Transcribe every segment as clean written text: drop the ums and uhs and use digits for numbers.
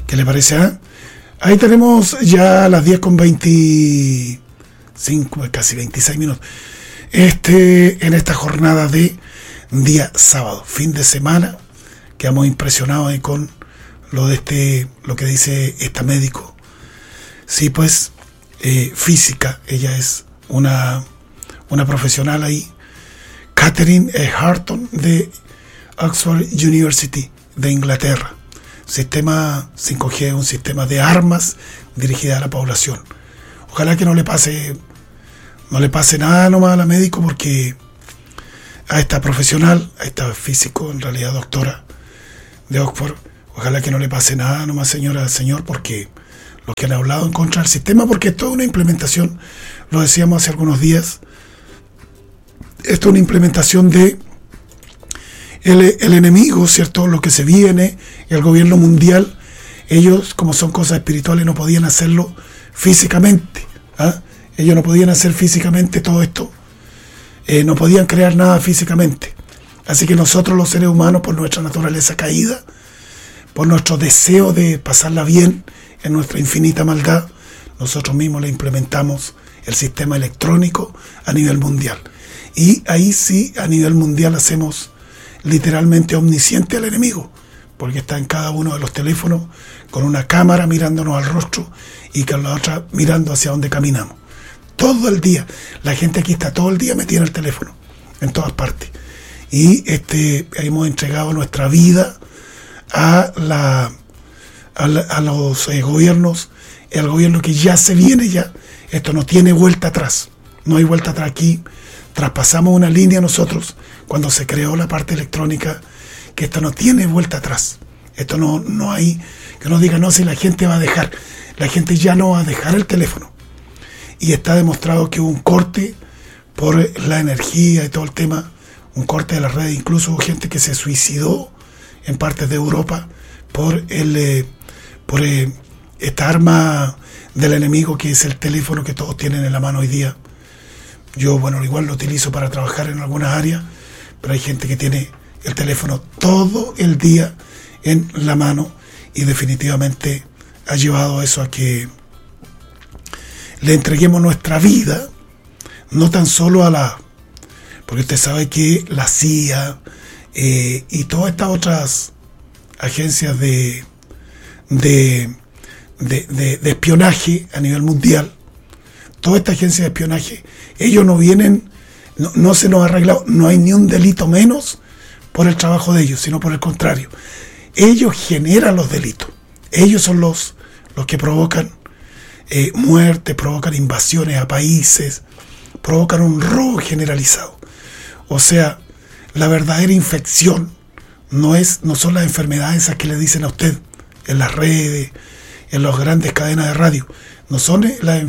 ¿Qué le parece? Ahí tenemos ya las 10:25, casi 26 minutos. En esta jornada de día sábado, fin de semana, quedamos impresionados ahí con lo que dice esta médico. Sí, pues, física, ella es una profesional ahí, Catherine Harton de Oxford University de Inglaterra. Sistema 5G, un sistema de armas dirigida a la población. Ojalá que no le pase nada nomás a la médico, porque a esta profesional, a esta físico, en realidad doctora de Oxford, ojalá que no le pase nada nomás, señor, porque los que han hablado en contra del sistema, porque esto es una implementación, lo decíamos hace algunos días, esto es una implementación de el enemigo, ¿cierto? Lo que se viene, el gobierno mundial, ellos, como son cosas espirituales, no podían hacerlo físicamente. Ellos no podían hacer físicamente todo esto, no podían crear nada físicamente. Así que nosotros, los seres humanos, por nuestra naturaleza caída, por nuestro deseo de pasarla bien en nuestra infinita maldad, nosotros mismos le implementamos el sistema electrónico a nivel mundial. Y ahí sí, a nivel mundial, hacemos literalmente omnisciente al enemigo, porque está en cada uno de los teléfonos con una cámara mirándonos al rostro y con la otra mirando hacia donde caminamos. Todo el día, la gente aquí está todo el día metida en el teléfono, en todas partes. Y hemos entregado nuestra vida a los gobiernos, el gobierno que ya se viene ya. Esto no tiene vuelta atrás, no hay vuelta atrás aquí. Traspasamos una línea nosotros cuando se creó la parte electrónica, que esto no tiene vuelta atrás. Esto no hay, que nos diga, no, si la gente va a dejar. La gente ya no va a dejar el teléfono. Y está demostrado que hubo un corte por la energía y todo el tema, un corte de las redes. Incluso hubo gente que se suicidó en partes de Europa por esta arma del enemigo, que es el teléfono que todos tienen en la mano hoy día. Yo, bueno, igual lo utilizo para trabajar en algunas áreas, pero hay gente que tiene el teléfono todo el día en la mano, y definitivamente ha llevado eso a que le entreguemos nuestra vida, no tan solo porque usted sabe que la CIA y todas estas otras agencias de espionaje a nivel mundial, toda esta agencia de espionaje, ellos no vienen, no se nos ha arreglado, no hay ni un delito menos por el trabajo de ellos, sino por el contrario. Ellos generan los delitos. Ellos son los que provocan muerte, provocan invasiones a países, provocan un robo generalizado. O sea, la verdadera infección no son las enfermedades esas que le dicen a usted en las redes, en las grandes cadenas de radio. No son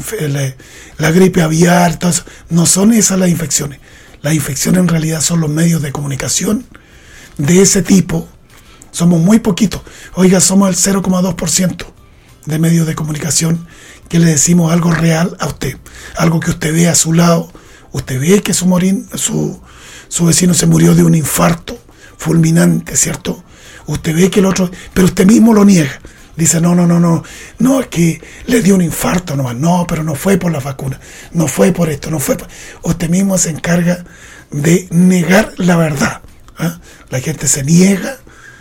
la gripe aviar, todo eso. No son esas las infecciones. Las infecciones en realidad son los medios de comunicación de ese tipo. Somos muy poquitos. Oiga, somos el 0,2% de medios de comunicación que le decimos algo real a usted. Algo que usted ve a su lado. Usted ve que su vecino se murió de un infarto fulminante, ¿cierto? Usted ve que el otro... Pero usted mismo lo niega. Dice, no, es que le dio un infarto nomás. No, pero no fue por la vacuna. No fue por esto, no fue por... Usted mismo se encarga de negar la verdad. La gente se niega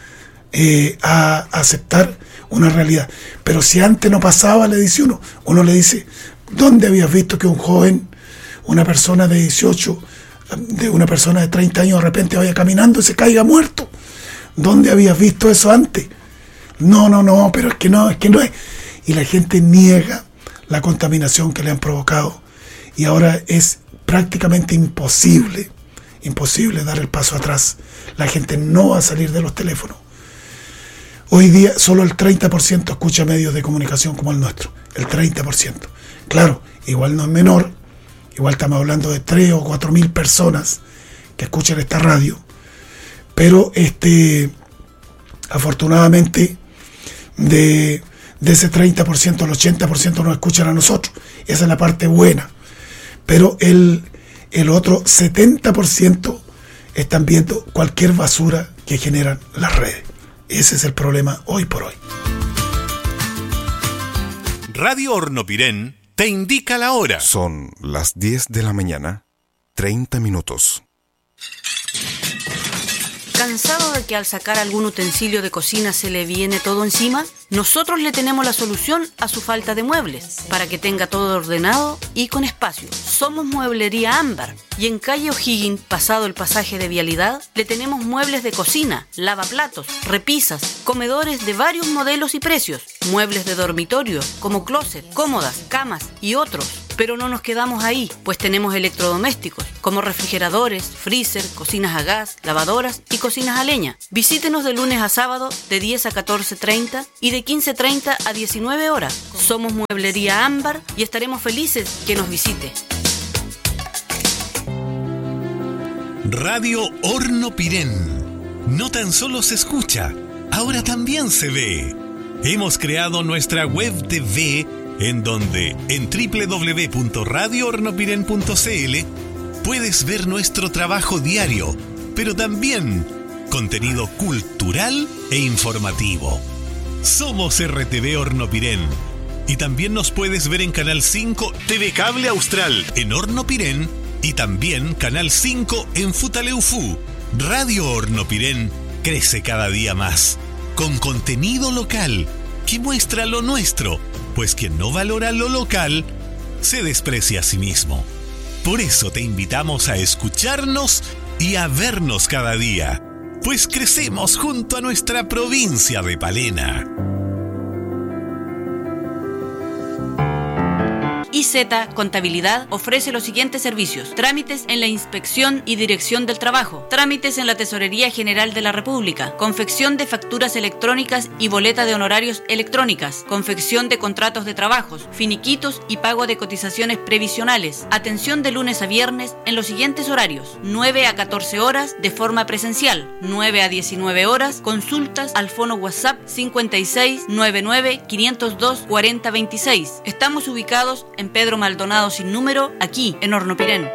a aceptar una realidad. Pero si antes no pasaba, le dice uno le dice, ¿dónde habías visto que un joven, una persona de 18, de una persona de 30 años, de repente vaya caminando y se caiga muerto? ¿Dónde habías visto eso antes? No, pero es que no es. Y la gente niega la contaminación que le han provocado. Y ahora es prácticamente imposible dar el paso atrás. La gente no va a salir de los teléfonos. Hoy día solo el 30% escucha medios de comunicación como el nuestro. El 30%. Claro, igual no es menor. Igual estamos hablando de 3 o 4 mil personas que escuchan esta radio. Pero afortunadamente, de ese 30%, el 80% nos escuchan a nosotros. Esa es la parte buena. Pero el otro 70% están viendo cualquier basura que generan las redes. Ese es el problema hoy por hoy. Radio Hornopirén te indica la hora. Son las 10 de la mañana, 30 minutos. ¿Cansado de que al sacar algún utensilio de cocina se le viene todo encima? Nosotros le tenemos la solución a su falta de muebles, para que tenga todo ordenado y con espacio. Somos Mueblería Ámbar y en calle O'Higgins, pasado el pasaje de Vialidad, le tenemos muebles de cocina, lavaplatos, repisas, comedores de varios modelos y precios, muebles de dormitorio como closet, cómodas, camas y otros. Pero no nos quedamos ahí, pues tenemos electrodomésticos, como refrigeradores, freezer, cocinas a gas, lavadoras y cocinas a leña. Visítenos de lunes a sábado de 10 a 14:30 y de 15:30 a 19 horas. Somos Mueblería Ámbar y estaremos felices que nos visite. Radio Hornopirén. No tan solo se escucha, ahora también se ve. Hemos creado nuestra web TV en donde en www.radiohornopirén.cl puedes ver nuestro trabajo diario, pero también contenido cultural e informativo. Somos RTV Hornopirén y también nos puedes ver en Canal 5 TV Cable Austral en Hornopirén y también Canal 5 en Futaleufú. Radio Hornopirén crece cada día más, con contenido local que muestra lo nuestro, pues quien no valora lo local se desprecia a sí mismo. Por eso te invitamos a escucharnos y a vernos cada día, pues crecemos junto a nuestra provincia de Palena. IZ Contabilidad ofrece los siguientes servicios: trámites en la Inspección y Dirección del Trabajo, trámites en la Tesorería General de la República, confección de facturas electrónicas y boleta de honorarios electrónicas, confección de contratos de trabajos, finiquitos y pago de cotizaciones previsionales. Atención de lunes a viernes en los siguientes horarios: 9 a 14 horas de forma presencial, 9 a 19 horas, consultas al fono WhatsApp 56 99 502 40 26. Estamos ubicados en Pedro Maldonado sin número, aquí en Hornopirén.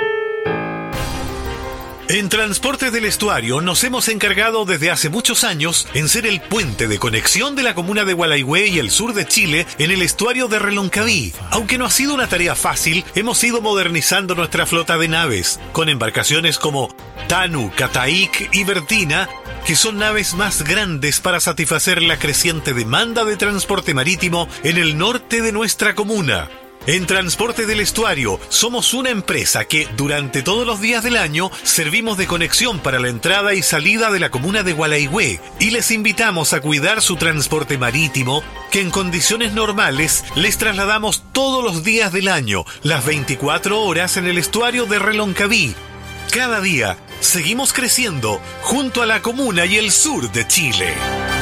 En Transportes del Estuario nos hemos encargado desde hace muchos años en ser el puente de conexión de la comuna de Gualeguay y el sur de Chile en el estuario de Reloncaví. Aunque no ha sido una tarea fácil, hemos ido modernizando nuestra flota de naves, con embarcaciones como Tanu, Cataic y Bertina, que son naves más grandes para satisfacer la creciente demanda de transporte marítimo en el norte de nuestra comuna. En Transporte del Estuario somos una empresa que durante todos los días del año servimos de conexión para la entrada y salida de la comuna de Gualeguay y les invitamos a cuidar su transporte marítimo, que en condiciones normales les trasladamos todos los días del año, las 24 horas en el estuario de Reloncaví. Cada día seguimos creciendo junto a la comuna y el sur de Chile.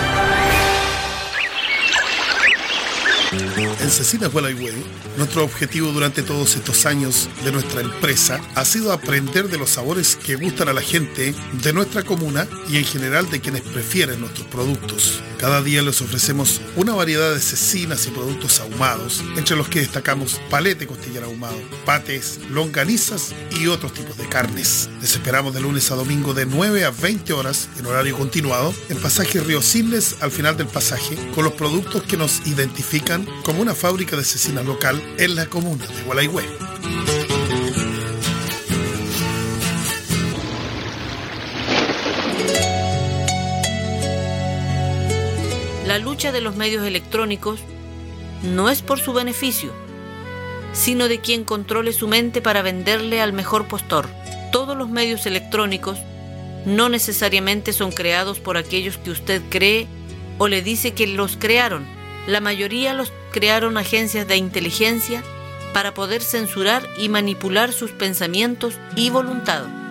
En Cecinas Gualeguay, nuestro objetivo durante todos estos años de nuestra empresa ha sido aprender de los sabores que gustan a la gente de nuestra comuna y en general de quienes prefieren nuestros productos. Cada día les ofrecemos una variedad de cecinas y productos ahumados, entre los que destacamos palete costillar ahumado, patés, longanizas y otros tipos de carnes. Les esperamos de lunes a domingo de 9 a 20 horas en horario continuado en pasaje Río Siles, al final del pasaje, con los productos que nos identifican como una fábrica de cecina local en la comuna de Gualeguay. La lucha de los medios electrónicos no es por su beneficio, sino de quien controle su mente para venderle al mejor postor. Todos los medios electrónicos no necesariamente son creados por aquellos que usted cree o le dice que los crearon. La mayoría los crearon agencias de inteligencia para poder censurar y manipular sus pensamientos y voluntad.